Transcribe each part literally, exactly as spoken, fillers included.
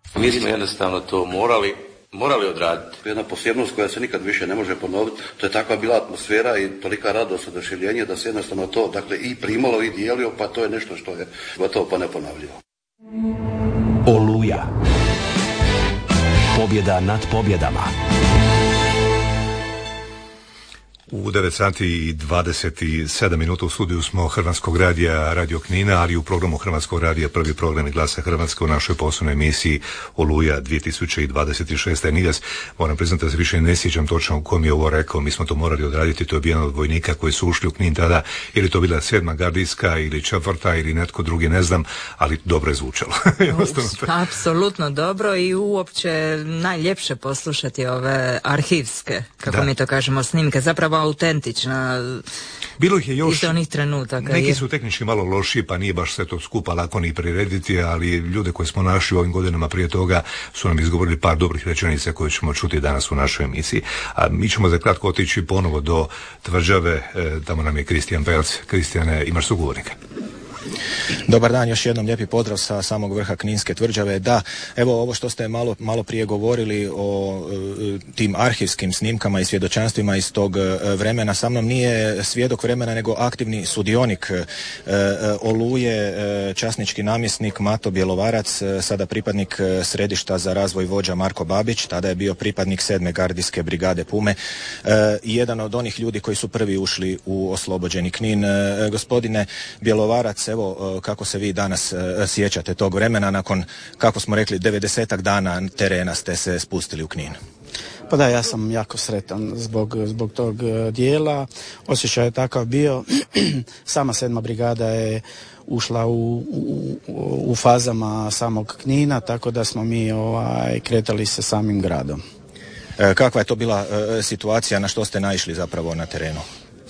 Mi smo jednostavno to morali, morali odraditi. Jedna posebnost koja se nikad više ne može ponoviti, to je takva bila atmosfera i tolika radost, oduševljenje da se jednostavno to, dakle, i primalo i dijelio, pa to je nešto što je gotovo pa neponavljivo. Oluja. Pobjeda nad pobjedama. U devet sati i dvadeset sedam minuta u studiju smo Hrvatskog radija Radio Knina, ali u programu Hrvatskog radija prvi program i Glasa Hrvatske u našoj poslovnoj emisiji Oluja dvije tisuće dvadeset šest. Nigas, moram priznati da se više ne sjećam točno u kom je ovo rekao, mi smo to morali odraditi, to je bio jedan od vojnika koji su ušli u Knin tada, ili to bila sedma gardijska ili četvrta ili netko drugi, ne znam, ali dobro je zvučalo. Apsolutno dobro i uopće najljepše poslušati ove arhivske, kako da. mi to kažemo, snimke, zapravo autentična. Bilo ih je još iz onih trenutaka. Neki je. su tehnički malo loši, pa nije baš sve to skupa lako ni prirediti, ali ljude koje smo našli u ovim godinama prije toga su nam izgovorili par dobrih rečenica koje ćemo čuti danas u našoj emisiji. A mi ćemo za kratko otići ponovo do Tvrđave, tamo nam je Kristijan Pelc. Kristijane, imaš sugovornika. Dobar dan, još jednom lijepi pozdrav sa samog vrha Kninske tvrđave. Da, evo ovo što ste malo, malo prije govorili o e, tim arhivskim snimkama i svjedočanstvima iz tog e, vremena, sa mnom nije svjedok vremena nego aktivni sudionik e, e, Oluje, e, časnički namjesnik Mato Bjelovarac, e, sada pripadnik e, središta za razvoj vođa Marko Babić, tada je bio pripadnik sedme gardijske brigade Pume e, i jedan od onih ljudi koji su prvi ušli u oslobođeni Knin. E, gospodine Bjelovarac, evo kako se vi danas sjećate tog vremena nakon, kako smo rekli, devedesetak dana terena ste se spustili u Knin? Pa da, ja sam jako sretan zbog, zbog tog dijela. Osjećaj je takav bio. Sama sedma brigada je ušla u, u, u fazama samog Knina, tako da smo mi ovaj, kretali se samim gradom. E, kakva je to bila e, situacija, na što ste naišli zapravo na terenu?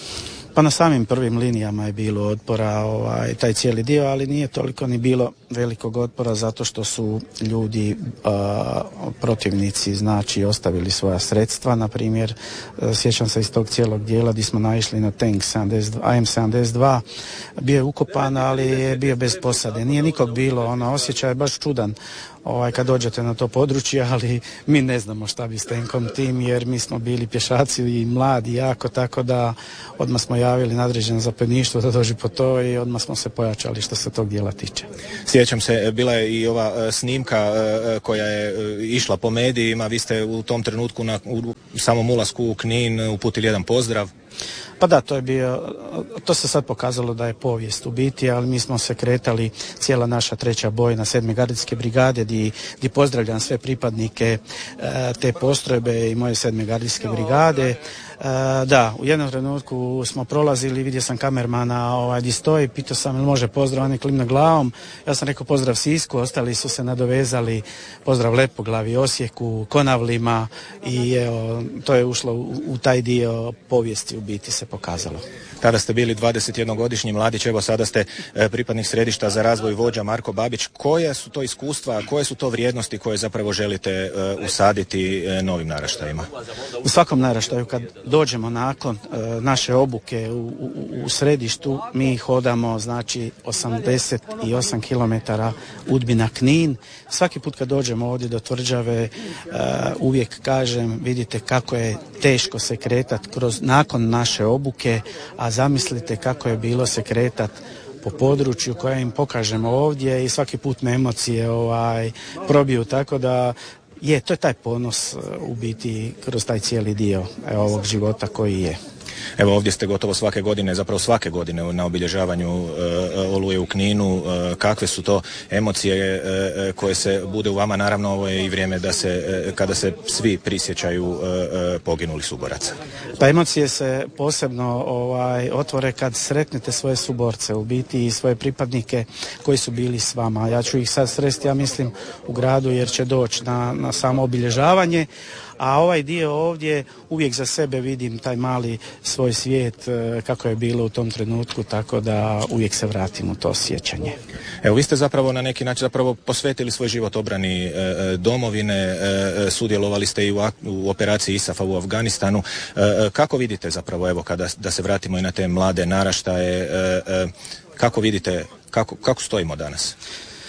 Pa na samim prvim linijama je bilo otpora, ovaj, taj cijeli dio, ali nije toliko ni bilo velikog otpora zato što su ljudi, a, protivnici, znači, ostavili svoja sredstva. Na primjer, sjećam se iz tog cijelog dijela gdje smo naišli na tank A M sedamdeset dva, bio je ukopan, ali je bio bez posade. Nije nikog bilo, ono, osjećaj je baš čudan. Ovaj, kad dođete na to područje, ali mi ne znamo šta bi s tenkom tim, jer mi smo bili pješaci i mladi jako, tako da odmah smo javili nadređeno zapovjedništvo da dođe po to i odmah smo se pojačali što se tog dijela tiče. Sjećam se, bila je i ova uh, snimka uh, koja je uh, išla po medijima, vi ste u tom trenutku na u samom ulasku u Knin uputili jedan pozdrav. Pa da, to je bio, to se sad pokazalo da je povijest u biti, ali mi smo se kretali, cijela naša treća bojna sedme gardijske brigade, gdje, gdje pozdravljam sve pripadnike e, te postrojbe i moje sedme gardijske brigade. E, da, u jednom trenutku smo prolazili, vidio sam kamermana ovaj, gdje stoji, pitao sam ili može pozdrav, on je klimno glavom, ja sam rekao pozdrav Sisku, ostali su se nadovezali, pozdrav Lepoglavi, Osijeku, Konavlima i evo, to je ušlo u, u taj dio povijesti u biti se pokazalo. Tada ste bili dvadesetjednogodišnji mladić, evo sada ste e, pripadnik središta za razvoj vođa Marko Babić. Koje su to iskustva, koje su to vrijednosti koje zapravo želite e, usaditi e, novim naraštajima? U svakom naraštaju kad dođemo nakon e, naše obuke u, u, u središtu, mi hodamo znači osamdeset osam kilometara Udbina Knin. Svaki put kad dođemo ovdje do Tvrđave, e, uvijek kažem, vidite kako je teško se kretat kroz nakon naše obuke, a zamislite kako je bilo se kretat po području koje im pokažemo ovdje i svaki put me emocije ovaj, probiju, tako da je, to je taj ponos u biti kroz taj cijeli dio evo, ovog života koji je. Evo ovdje ste gotovo svake godine, zapravo svake godine na obilježavanju e, Oluje u Kninu. E, kakve su to emocije e, koje se bude u vama? Naravno ovo je i vrijeme da se, e, kada se svi prisjećaju e, poginulih suboraca. Pa emocije se posebno ovaj, otvore kad sretnete svoje suborce u biti i svoje pripadnike koji su bili s vama. Ja ću ih sad sresti, ja mislim, u gradu jer će doći na, na samo obilježavanje. A ovaj dio ovdje uvijek za sebe vidim taj mali svoj svijet kako je bilo u tom trenutku, tako da uvijek se vratim u to sjećanje. Evo vi ste zapravo na neki način zapravo posvetili svoj život obrani e, domovine, e, sudjelovali ste i u, u operaciji ISAF-a u Afganistanu. E, kako vidite zapravo, evo kada da se vratimo i na te mlade naraštaje, e, e, kako vidite, kako, kako stojimo danas?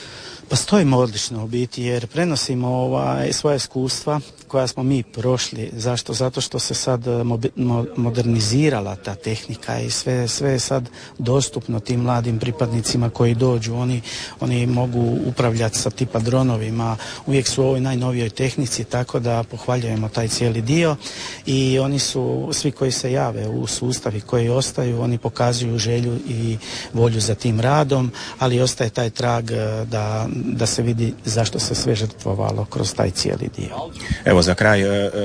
Pa stojimo odlično u biti jer prenosimo ovaj, svoje iskustva koja smo mi prošli. Zašto? Zato što se sad modernizirala ta tehnika i sve, sve je sad dostupno tim mladim pripadnicima koji dođu. Oni, oni mogu upravljati sa tipa dronovima, uvijek su u ovoj najnovijoj tehnici, tako da pohvaljujemo taj cijeli dio i oni su, svi koji se jave u sustavi koji ostaju, oni pokazuju želju i volju za tim radom, ali ostaje taj trag da, da se vidi zašto se sve žrtvovalo kroz taj cijeli dio. Evo za kraj,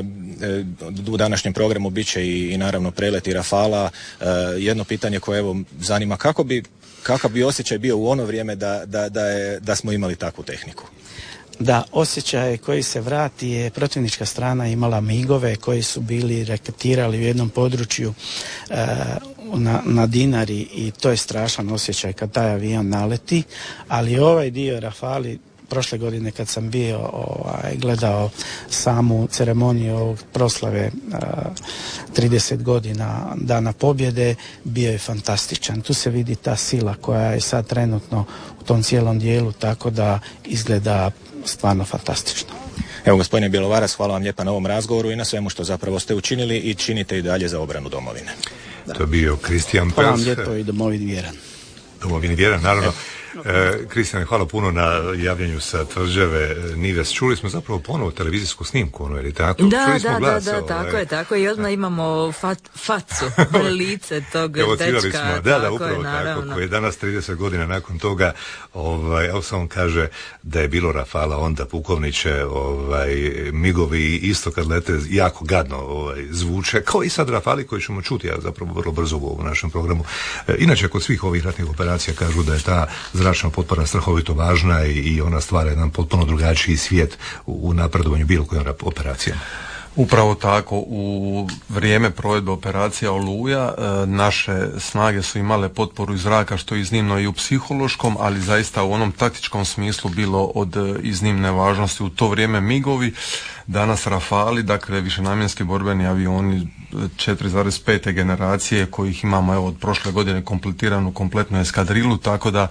u današnjem programu bit će i, i naravno preleti Rafala. Jedno pitanje koje evo zanima, kako bi, kakav bi osjećaj bio u ono vrijeme da, da, da, je, da smo imali takvu tehniku? Da, osjećaj koji se vrati je protivnička strana imala migove koji su bili reketirali u jednom području e, na, na Dinari i to je strašan osjećaj kad taj avion naleti, ali ovaj dio Rafali, prošle godine kad sam bio ovaj, gledao samu ceremoniju ovog proslave uh, trideset godina Dana pobjede, bio je fantastičan. Tu se vidi ta sila koja je sad trenutno u tom cijelom dijelu, tako da izgleda stvarno fantastično. Evo gospodine Bjelovarac, hvala vam lijepa na ovom razgovoru i na svemu što zapravo ste učinili i činite i dalje za obranu domovine. Da. To je bio Kristijan Pels. Hvala vam lijepo i domovini vjeran. Domovini vjeran, naravno. Kristijane, hvala puno na javljanju sa tvrđave Nives. Čuli smo zapravo ponovo televizijsku snimku, ono, je li tako? Da, Čuli smo da, glas, da, da, ovaj. tako je, tako je. I odmah imamo fat, facu, lice tog Evo, dečka. smo, da, da, upravo je, tako, koji je danas trideset godina nakon toga, ovaj, evo sam kaže da je bilo Rafala onda pukovniče, ovaj, migovi isto kad lete jako gadno ovaj, zvuče, kao i sad Rafali koji ćemo čuti, ja zapravo vrlo brzo u ovom našem programu. E, inače, kod svih ovih ratnih operacija kažu da je ta zračna potpora strahovito važna i, i ona stvara jedan potpuno drugačiji svijet u, u napredovanju bilo kojom operacijama. Upravo tako, u vrijeme provedbe operacija Oluja e, naše snage su imale potporu iz zraka, što je iznimno i u psihološkom, ali zaista u onom taktičkom smislu bilo od e, iznimne važnosti. U to vrijeme migovi, danas Rafali, dakle višenamjenski borbeni avioni četiri zarez pet generacije kojih imamo evo od prošle godine kompletiranu kompletnu eskadrilu, tako da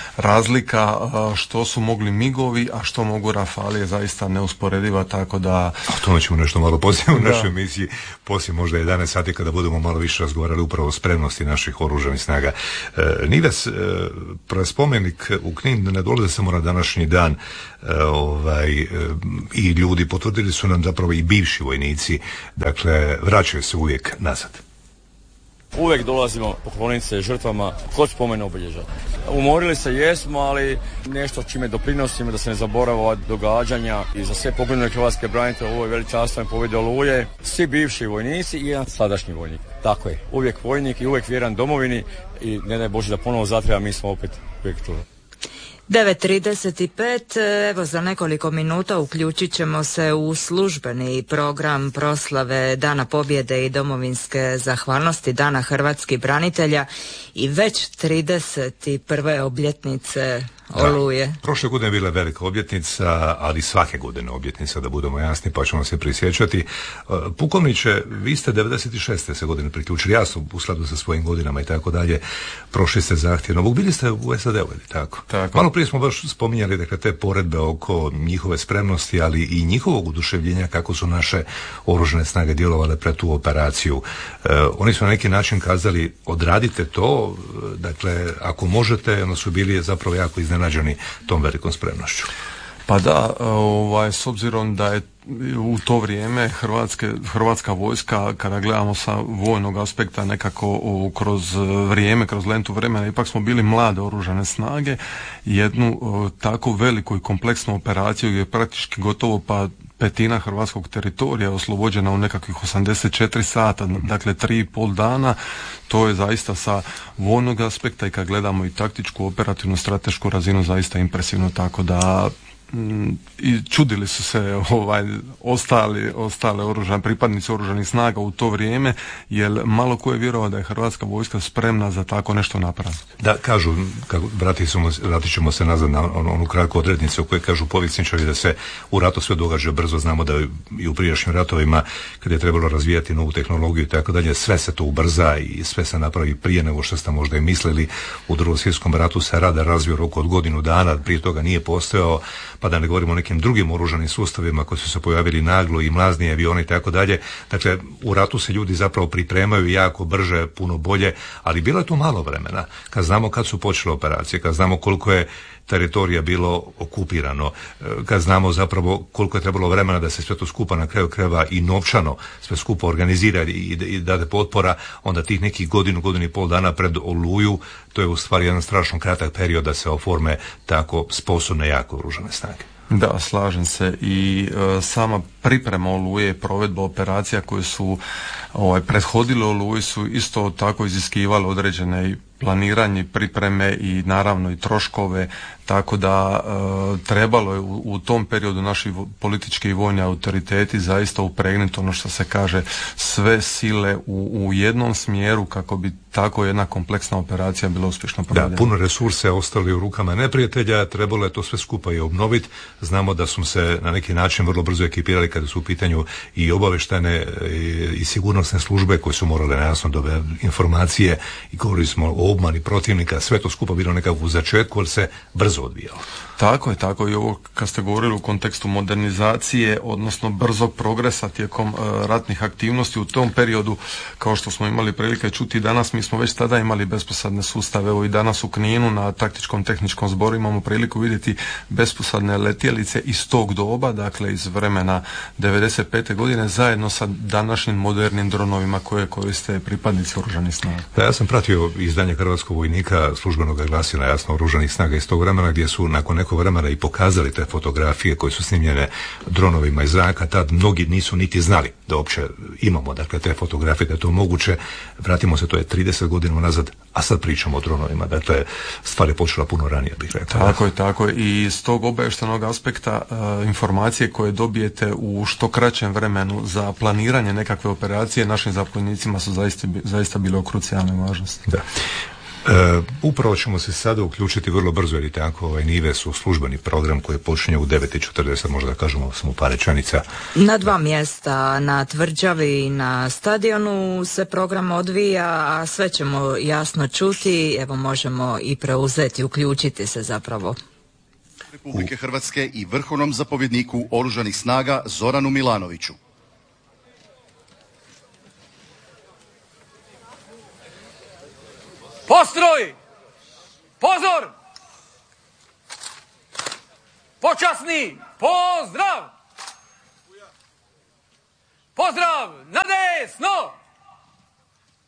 razlika što su mogli migovi, a što mogu Rafali je zaista neusporediva, tako da... A to ćemo nešto malo poslije u našoj emisiji, poslije možda jedanaest sati kada budemo malo više razgovarali upravo o spremnosti naših oružanih snaga. E, Nives, e, praspomenik u Knin ne dolaze samo na današnji dan, e, ovaj, e, i ljudi potvrdili su nam zapravo i bivši vojnici, dakle vraćaju se uvijek nazad. Uvijek dolazimo pokloniti se žrtvama kod spomen obilježja. Umorili se jesmo, ali nešto čime doprinosimo da se ne zaborava događanja i za sve poginule hrvatske branitelje u ovoj veličanstvene pobjede Oluje. Svi bivši vojnici i jedan sadašnji vojnik. Tako je, uvijek vojnik i uvijek vjeran domovini i ne daj Bože da ponovo zatreba, mi smo opet uvijek tu. devet trideset pet, evo za nekoliko minuta uključit ćemo se u službeni program proslave Dana pobjede i domovinske zahvalnosti, Dana hrvatskih branitelja i već trideset prve obljetnice Oluje. Da, prošle godine je bila velika obljetnica, ali svake godine obljetnica, da budemo jasni, pa ćemo se prisjećati. Pukovniče, vi ste devedeset šeste se godine priključili, jasno u skladu sa svojim godinama i tako dalje, prošli ste zahtjevno. Bili ste u S A D-u, ili tako? Tako. Malo prije smo baš spominjali dakle, te poredbe oko njihove spremnosti, ali i njihovog oduševljenja kako su naše oružane snage djelovale pred tu operaciju. E, oni su na neki način kazali, odradite to, dakle, ako možete, ono su bili zapravo jako iznenađeni nađeni tom velikom spremnošću. Pa da, ovaj, s obzirom da je u to vrijeme Hrvatske, Hrvatska vojska, kada gledamo sa vojnog aspekta nekako o, kroz vrijeme, kroz lentu vremena, ipak smo bili mlade oružane snage, jednu o, tako veliku i kompleksnu operaciju gdje je praktički gotovo pa petina hrvatskog teritorija oslobođena u nekakvih osamdeset četiri sata, dakle tri i pol dana. To je zaista sa vojnog aspekta i kad gledamo i taktičku, operativnu, stratešku razinu zaista impresivno, tako da i čudili su se ovaj ostali ostale oružane pripadnici oružanih snaga u to vrijeme, jer malo ko je vjerovao da je Hrvatska vojska spremna za tako nešto napraviti. Da, kažu, kako, vratit, ćemo, vratit ćemo se nazad na onu, onu kratku odrednicu u kojoj kažu povjesničari da se u ratu sve događa brzo. Znamo da i u prijašnjim ratovima kada je trebalo razvijati novu tehnologiju i tako dalje, sve se to ubrza i sve se napravi prije nego što ste možda i mislili. U Drugom svjetskom ratu se radar razvio roku od godinu dana, prije toga nije postojao, pa da ne govorimo o nekim drugim oružanim sustavima koji su se pojavili naglo i mlazni avioni i tako dalje. Dakle, u ratu se ljudi zapravo pripremaju jako brže, puno bolje, ali bilo je tu malo vremena. Kad znamo kad su počele operacije, kad znamo koliko je teritorija bilo okupirano, kad znamo zapravo koliko je trebalo vremena da se sve to skupa na kraju krajeva i novčano sve skupa organizira i, i dade potpora, onda tih nekih godinu, godinu i pol dana pred Oluju, to je u stvari jedan strašno kratak period da se oforme tako sposobne jako oružane snage. Da, slažem se i e, sama priprema Oluje i provedba operacija koje su ovaj, prethodile Oluji su isto tako iziskivale određene planiranje, pripreme i naravno i troškove, tako da e, trebalo je u, u tom periodu naši politički i vojni autoriteti zaista upregnuti ono što se kaže sve sile u, u jednom smjeru kako bi tako jedna kompleksna operacija bila uspješno provedena. Da, puno resurse ostali u rukama neprijatelja, trebalo je to sve skupa i obnoviti. Znamo da su se na neki način vrlo brzo ekipirali kada su u pitanju i obavještajne i, i sigurnosne službe koje su morale jasno dobiti informacije i govorili smo o obmani protivnika, sve to skupa bilo nekako u začetku, ali se brzo odvijalo. Tako je, tako i ovo kad ste govorili u kontekstu modernizacije, odnosno brzog progresa tijekom uh, ratnih aktivnosti u tom periodu, kao što smo imali prilike čuti danas, mi smo već tada imali besposadne sustave. Evo i danas u Kninu na taktičkom tehničkom zboru imamo priliku vidjeti besposadne letjelice iz tog doba, dakle iz vremena devedeset pete godine, zajedno sa današnjim modernim dronovima koje koriste pripadnici oružanih snaga. Da, ja sam pratio izdanje Hrvatskog vojnika, službenog glasila, jasno, oružanih snaga iz tog vremena, gdje su nakon nekog vremena i pokazali te fotografije koje su snimljene dronovima iz zraka. Tad mnogi nisu niti znali da uopće imamo dakle te fotografije, da je to moguće. Vratimo se, to je trideset godina nazad, a sad pričamo o dronovima. Dakle, stvar je počela puno ranije, bih rekao. Tako je, tako je. I s tog obavještajnog aspekta uh, informacije koje dobijete u što kraćem vremenu za planiranje nekakve operacije našim zapovjednicima su zaista, zaista bile o krucijalnoj važnosti. Da. E, upravo ćemo se sada uključiti vrlo brzo, jer i tako ovaj Nive su službeni program koji počinje u devet i četrdeset, možda kažemo samo par rečenica. Na dva mjesta, na Tvrđavi i na stadionu se program odvija, a sve ćemo jasno čuti, evo možemo i preuzeti, uključiti se zapravo. Republike Hrvatske i vrhovnom zapovjedniku Oružanih snaga Zoranu Milanoviću. Postroj! Pozor! Počasni! Pozdrav! Pozdrav! Na desno!